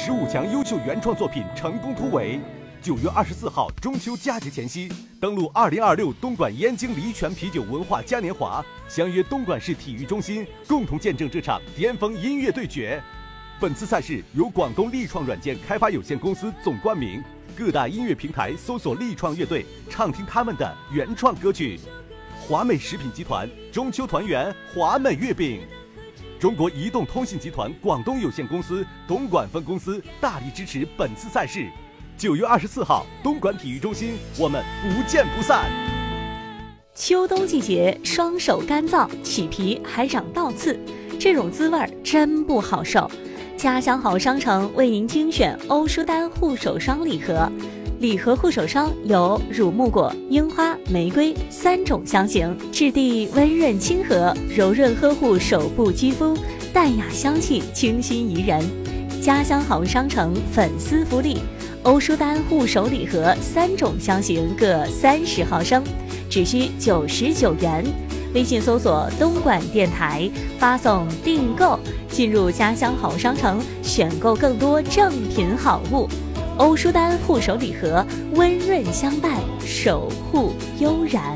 15强优秀原创作品成功突围。9月24号中秋佳节前夕，登陆2026东莞燕京黎泉啤酒文化嘉年华，相约东莞市体育中心，共同见证这场巅峰音乐对决。本次赛事由广东力创软件开发有限公司总冠名，各大音乐平台搜索力创乐队，畅听他们的原创歌曲。华美食品集团中秋团圆华美月饼，中国移动通信集团广东有限公司东莞分公司大力支持本次赛事。9月24号，东莞体育中心，我们不见不散。 秋冬季节，双手干燥，起皮还长倒刺，这种滋味真不好受。家乡好商城为您精选欧舒丹护手霜礼盒，礼盒护手霜有乳木果、樱花、玫瑰3种香型，质地温润亲和，柔润呵护手部肌肤，淡雅香气，清新宜人。家乡好商城粉丝福利，欧舒丹护手礼盒3种香型各30毫升，只需99元。微信搜索东莞电台，发送订购，进入家乡好商城，选购更多正品好物。欧舒丹护手礼盒，温润相伴，守护悠然。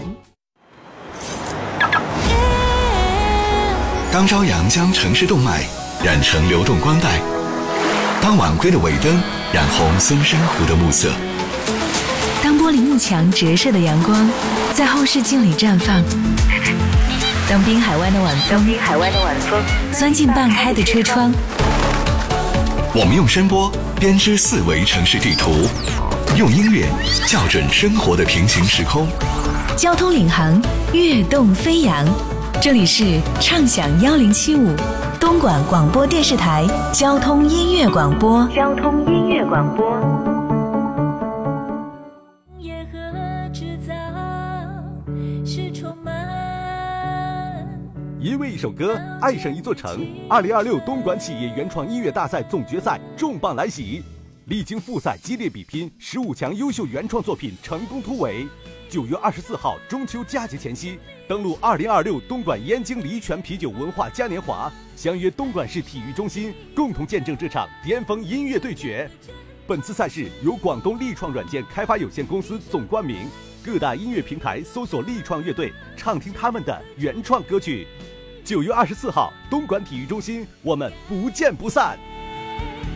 当朝阳将城市动脉染成流动光带，当晚归的尾灯染红松山湖的暮色， 当玻璃幕墙折射的阳光在后视镜里绽放，当滨海湾的晚风钻进半开的车窗， 我们用声波编织4维城市地图，用音乐校准生活的平行时空。 交通领航，跃动飞扬。这里是畅享1075东莞广播电视台交通音乐广播。 夜何止早，是充满。 因为一首歌，爱上一座城。2026东莞企业原创音乐大赛总决赛重磅来袭，历经复赛激烈比拼，15强优秀原创作品成功突围。9月24号中秋佳节前夕，登陆2026东莞燕京黎泉啤酒文化嘉年华，相约东莞市体育中心，共同见证这场巅峰音乐对决。本次赛事由广东力创软件开发有限公司总冠名，各大音乐平台搜索力创乐队，畅听他们的原创歌曲。9月24号，东莞体育中心，我们不见不散。